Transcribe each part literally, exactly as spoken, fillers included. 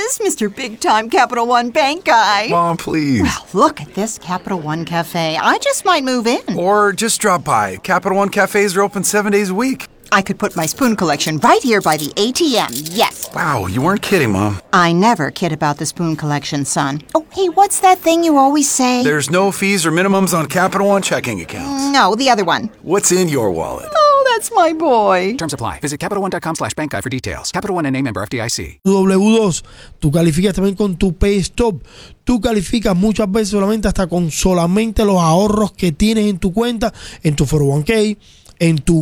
is Mister Big Time Capital One Bank guy. Mom, please. Well, look at this Capital One Cafe. I just might move in. Or just drop by. Capital One cafes are open seven days a week. I could put my spoon collection right here by the A T M, yes. Wow, you weren't kidding, Mom. I never kid about the spoon collection, son. Oh, hey, what's that thing you always say? There's no fees or minimums on Capital One checking accounts. No, the other one. What's in your wallet? Oh, that's my boy. Terms apply. Visit CapitalOne.com slash bank guide for details. Capital One N A member F D I C. W dos, tú calificas también con tu PayStop. Tú calificas muchas veces solamente hasta con solamente los ahorros que tienes en tu cuenta, en tu cuatro oh one k, en tu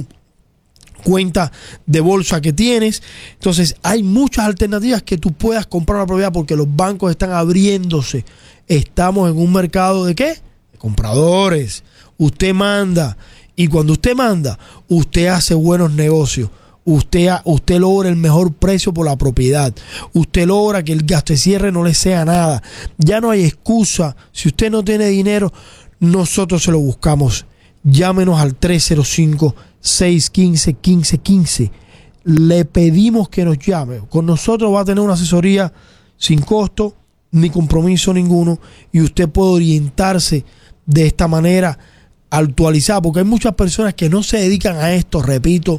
cuenta de bolsa que tienes. Entonces hay muchas alternativas que tú puedas comprar una propiedad porque los bancos están abriéndose. Estamos en un mercado de ¿qué? De compradores. Usted manda y cuando usted manda, usted hace buenos negocios. Usted, usted logra el mejor precio por la propiedad. Usted logra que el gasto de cierre no le sea nada. Ya no hay excusa. Si usted no tiene dinero, nosotros se lo buscamos. Llámenos al tres cero cinco, seis uno cinco, uno cinco uno cinco. Le pedimos que nos llame. Con nosotros va a tener una asesoría sin costo ni compromiso ninguno y usted puede orientarse de esta manera actualizada, porque hay muchas personas que no se dedican a esto, repito,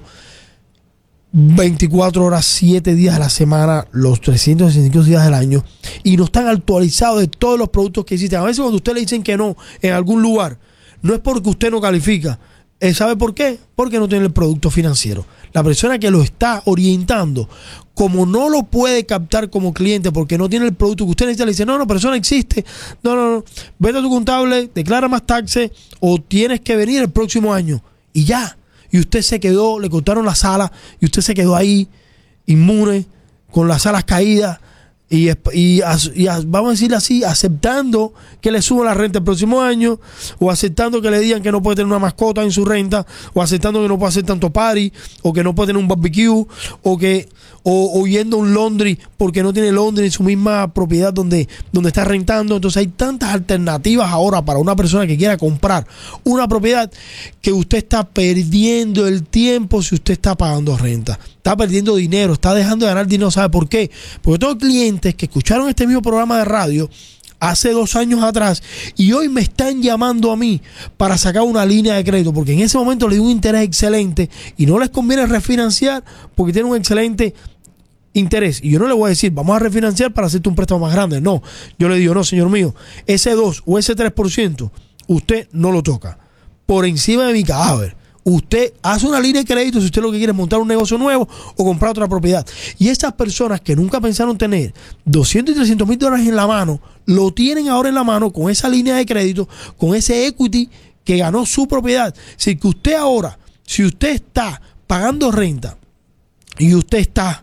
veinticuatro horas, siete días a la semana, los trescientos sesenta y cinco días del año, y no están actualizados de todos los productos que existen. A veces cuando usted le dicen que no en algún lugar, no es porque usted no califica. ¿Sabe por qué? Porque no tiene el producto financiero. La persona que lo está orientando, como no lo puede captar como cliente porque no tiene el producto que usted necesita, le dice, no, no, pero eso no existe. No, no, no. Vete a tu contable, declara más taxes o tienes que venir el próximo año. Y ya. Y usted se quedó, le cortaron la sala y usted se quedó ahí inmune, con las alas caídas. Y, y, y vamos a decirle así, aceptando que le suban la renta el próximo año, o aceptando que le digan que no puede tener una mascota en su renta, o aceptando que no puede hacer tanto party, o que no puede tener un barbecue, o que o, o yendo a un laundry porque no tiene laundry en su misma propiedad donde, donde está rentando. Entonces hay tantas alternativas ahora para una persona que quiera comprar una propiedad que usted está perdiendo el tiempo si usted está pagando renta. Está perdiendo dinero, está dejando de ganar dinero. ¿Sabe por qué? Porque tengo clientes que escucharon este mismo programa de radio hace dos años atrás y hoy me están llamando a mí para sacar una línea de crédito porque en ese momento le di un interés excelente y no les conviene refinanciar porque tienen un excelente interés. Y yo no le voy a decir, vamos a refinanciar para hacerte un préstamo más grande. No, yo le digo, no, señor mío, ese dos o ese tres por ciento usted no lo toca. Por encima de mi cadáver. Usted hace una línea de crédito si usted lo que quiere es montar un negocio nuevo o comprar otra propiedad. Y esas personas que nunca pensaron tener doscientos y trescientos mil dólares en la mano, lo tienen ahora en la mano con esa línea de crédito, con ese equity que ganó su propiedad. Si que usted ahora, si usted está pagando renta y usted está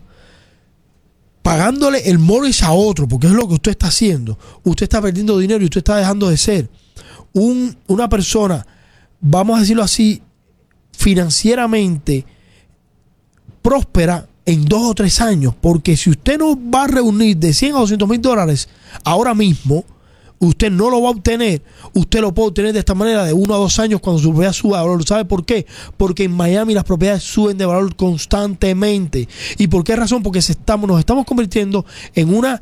pagándole el mortgage a otro, porque es lo que usted está haciendo, usted está perdiendo dinero y usted está dejando de ser un, una persona, vamos a decirlo así, financieramente próspera en dos o tres años, porque si usted no va a reunir de cien a doscientos mil dólares ahora mismo, usted no lo va a obtener. Usted lo puede obtener de esta manera de uno a dos años cuando su propiedad suba de valor. ¿Sabe por qué? Porque en Miami las propiedades suben de valor constantemente. ¿Y por qué razón? Porque se estamos, nos estamos convirtiendo en una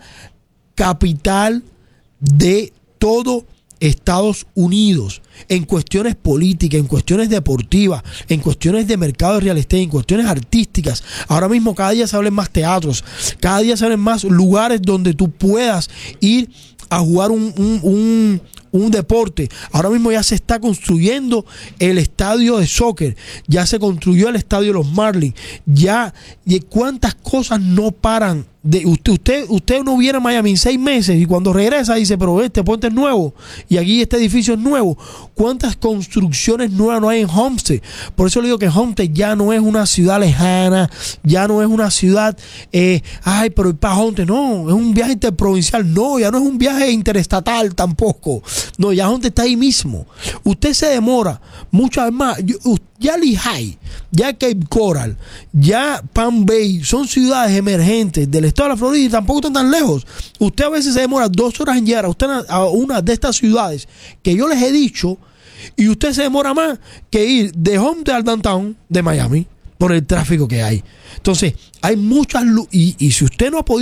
capital de todo Estados Unidos, en cuestiones políticas, en cuestiones deportivas, en cuestiones de mercado de real estate, en cuestiones artísticas. Ahora mismo cada día se abren más teatros, cada día se abren más lugares donde tú puedas ir a jugar un, un, un, un deporte. Ahora mismo ya se está construyendo el estadio de soccer, ya se construyó el estadio de los Marlins, ya, y cuántas cosas no paran. De, usted, usted, usted no viene a Miami en seis meses y cuando regresa dice, pero este puente es nuevo y aquí este edificio es nuevo. ¿Cuántas construcciones nuevas no hay en Homestead? Por eso le digo que Homestead ya no es una ciudad lejana, ya no es una ciudad, eh, ay, pero para Homestead, no, es un viaje interprovincial, no, ya no es un viaje interestatal tampoco. No, ya Homestead está ahí mismo. Usted se demora muchas más. Yo, ya Lehigh, ya Cape Coral, ya Palm Bay, son ciudades emergentes del estado de la Florida y tampoco están tan lejos. Usted a veces se demora dos horas en llegar a, usted a una de estas ciudades que yo les he dicho y usted se demora más que ir de Homestead al downtown de Miami por el tráfico que hay. Entonces, hay muchas... Y, y si usted no ha podido